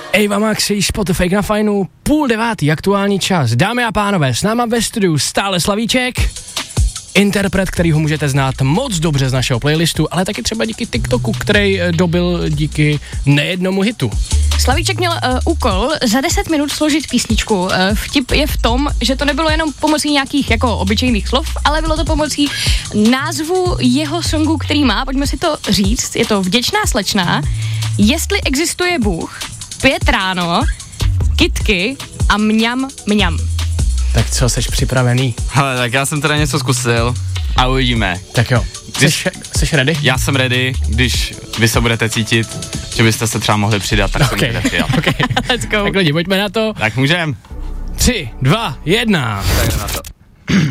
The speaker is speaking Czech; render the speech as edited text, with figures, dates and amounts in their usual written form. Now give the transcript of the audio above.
Eva Max, Spotify na fajnu, 8:30 aktuální čas. Dámy a pánové, s náma ve studiu stále Slavíček, interpret, kterýho můžete znát moc dobře z našeho playlistu, ale taky třeba díky TikToku, který dobil díky nejednomu hitu. Slavíček měl úkol za 10 minut složit písničku. Vtip je v tom, že to nebylo jenom pomocí nějakých jako obyčejných slov, ale bylo to pomocí názvu jeho songu, který má, pojďme si to říct, je to Vděčná slečna, Jestli existuje Bůh, 5 ráno, Kytky a mňam mňam. Tak co, seš připravený? Hele, tak já jsem teda něco zkusil a uvidíme. Tak jo, seš ready? Já jsem ready, když vy se budete cítit, že byste se třeba mohli přidat, tak Okay. okay. Let's go. Tak lidi, pojďme na to. Tak můžem. 3, 2, 1. Tak na to.